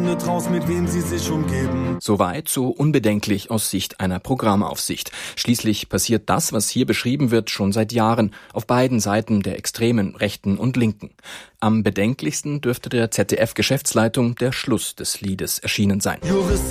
findet raus, mit wem sie sich umgeben. Soweit so unbedenklich aus Sicht einer Programmaufsicht. Schließlich passiert das, was hier beschrieben wird, schon seit Jahren auf beiden Seiten der extremen Rechten und Linken. Am bedenklichsten dürfte der ZDF-Geschäftsleitung der Schluss des Liedes erschienen sein.